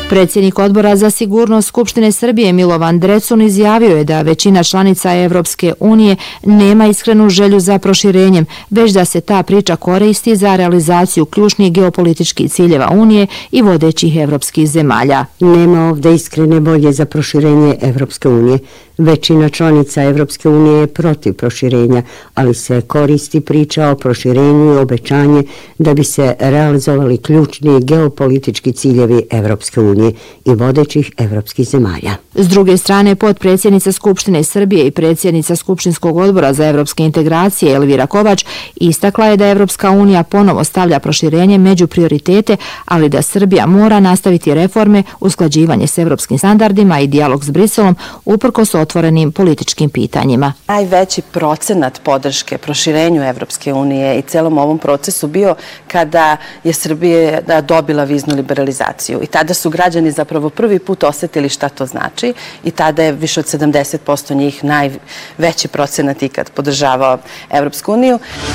Predsjednik Odbora za sigurnost Skupštine Srbije Milovan Drecun izjavio je da većina članica Evropske unije nema iskrenu želju za proširenjem, već da se ta priča koristi za realizaciju ključnih geopolitičkih ciljeva Unije i vodećih evropskih zemalja. Nema ovdje iskrene volje za proširenje Evropske unije. Većina članica Evropske unije je protiv proširenja, ali se koristi priča o proširenju i obećanje da bi se realizovali ključni geopolitički ciljevi Evropske unije i vodećih evropskih zemalja. S druge strane, potpredsjednica Skupštine Srbije i predsjednica Skupštinskog odbora za evropske integracije Elvira Kovač istakla je da Evropska unija ponovo stavlja proširenje među prioritete, ali da Srbija mora nastaviti reforme, usklađivanje s evropskim standardima i dijalog s Briselom uprkos otvorenim političkim pitanjima. Najveći procenat podrške proširenju Evropske unije i celom ovom procesu bio kada je Srbija dobila viznu liberalizaciju. I tada su građani zapravo prvi put osjetili šta to znači i tada je više od 70% njih najveći procenat ikad podržavao Evropsku uniju.